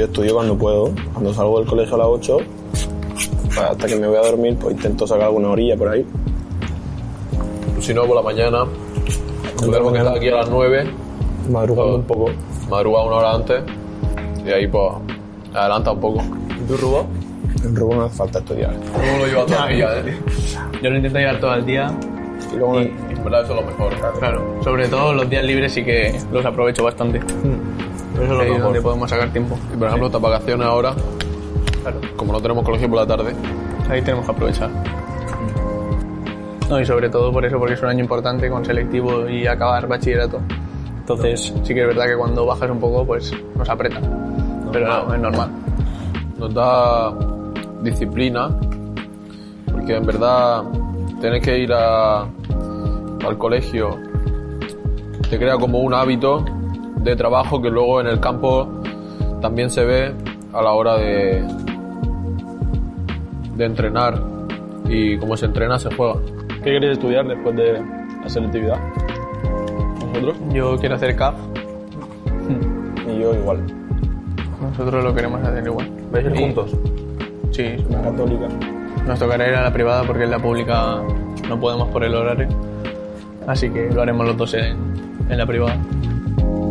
estudio cuando puedo. Cuando salgo del colegio a las 8, hasta que me voy a dormir, pues intento sacar alguna orilla por ahí. Si no, por la mañana, tenemos que estar aquí a las 9. Madrugando un poco. Madrugar 1 hora antes. Y ahí, pues, adelanta un poco. ¿Y tú, Rubó? En Rubó no hace falta estudiar. ¿Cómo lo llevas todo el día, Yo lo intento llevar todo el día. Y luego En verdad eso es lo mejor. Claro, sobre todo los días libres sí que los aprovecho bastante. Eso es Ahí lo es mejor. donde podemos sacar tiempo. Y por ejemplo, estas vacaciones ahora, Claro, como no tenemos colegio por la tarde, ahí tenemos que aprovechar. No, y sobre todo por eso, porque es un año importante con selectivo y acabar bachillerato. Entonces, sí que es verdad que cuando bajas un poco, pues nos aprieta. Pero no, es normal. nos da disciplina, porque en verdad tener que ir al colegio te crea como un hábito de trabajo que luego en el campo también se ve a la hora de entrenar, y como se entrena se juega. ¿Qué queréis estudiar después de la selectividad? ¿Vosotros? Yo quiero hacer CAF. Y yo igual. Nosotros lo queremos hacer igual. ¿Vais a ir Y- juntos? Sí, La católica. nos tocará ir a la privada porque en la pública no podemos por el horario. Así que lo haremos los dos en la privada.